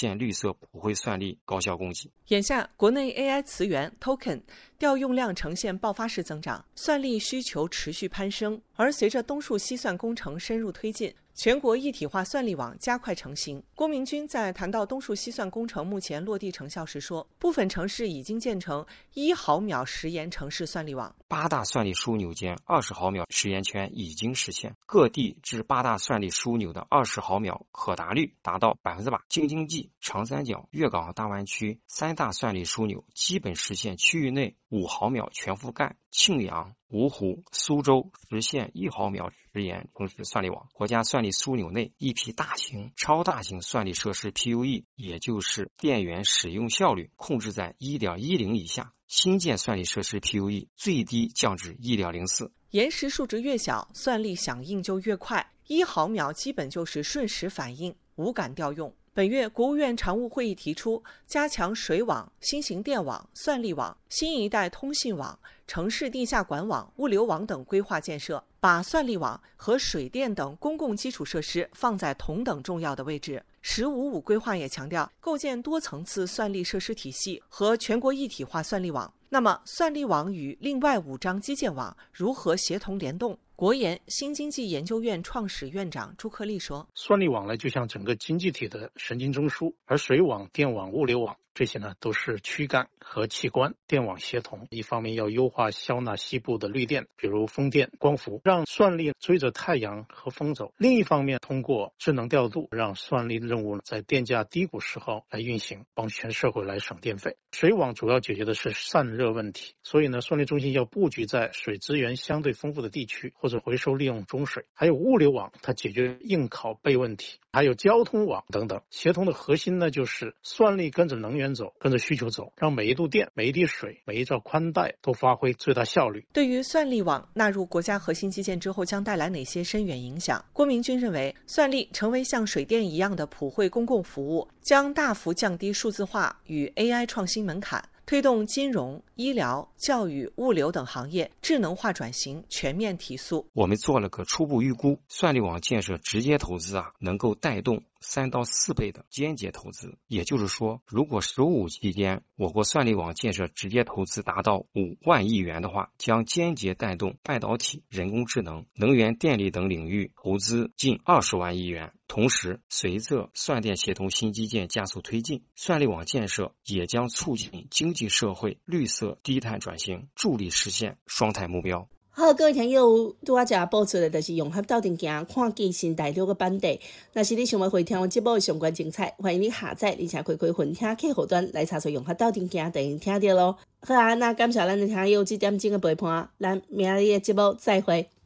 现绿色普惠算力高效供给。 眼下，国内 AI 词源 token 调用量呈现爆发式增长，算力需求持续攀升。而随着东数西算工程深入推进，全国一体化算力网加快成型。郭明军在谈到东数西算工程目前落地成效时说，部分城市已经建成1毫秒时延城市算力网 ，8大算力枢纽间20毫秒时延圈已经实现，各地至8大算力枢纽的20毫秒可达率达到100%。京津冀、长三角、粤港大湾区3大算力枢纽基本实现区域内5毫秒全覆盖，庆阳、芜湖、苏州实现1毫秒时延城市算力网。国家算力枢纽内一批大型、超大型算力设施 PUE， 也就是电源使用效率控制在 1.10 以下，新建算力设施 PUE 最低降至 1.04。 延时数值越小，算力响应就越快，1毫秒基本就是瞬时反应，无感调用。本月，国务院常务会议提出，加强水网、新型电网、算力网、新一代通信网、城市地下管网、物流网等规划建设，把算力网和水电等公共基础设施放在同等重要的位置。“15+5”规划也强调，构建多层次算力设施体系和全国一体化算力网。那么，算力网与另外5张基建网如何协同联动？国研新经济研究院创始院长朱克力说， 算力网呢就像整个经济体的神经中枢，而水网、电网、物流网这些呢都是躯干和器官，电网协同。一方面要优化消纳西部的绿电，比如风电、光伏，让算力追着太阳和风走；另一方面通过智能调度，让算力任务在电价低谷时候来运行，帮全社会来省电费。水网主要解决的是散热问题，所以呢算力中心要布局在水资源相对丰富的地区，或者回收利用中水。还有物流网，它解决应拷贝问题，还有交通网等等。协同的核心呢就是算力跟着能源走，跟着需求走，让每一度电、每一滴水、每一兆宽带都发挥最大效率。 对于算力网纳入国家核心基建之后将带来哪些深远影响，郭明军认为，算力成为像水电一样的普惠公共服务，将大幅降低数字化与 AI 创新门槛，推动金融、医疗、教育、物流等行业智能化转型全面提速。 我们做了个初步预估，算力网建设直接投资能够带动3到4倍的间接投资。也就是说，如果15期间我国算力网建设直接投资达到5万亿元的话，将间接带动半导体、人工智能、能源电力等领域投资近20万亿元。同时，随着算电协同新基建加速推进，算力网建设也将促进经济社会绿色低碳转型，助力实现双碳目标。 好，各位听友，拄仔才播出的就是融合斗阵行看见新台6个版地。若是你想要回听我节目的相关精彩，欢迎你下载而且开分听客户端来查询融合斗阵行，就能听到咯。好啊，那感谢咱的听友这点钟的陪伴，咱明日的节目再会。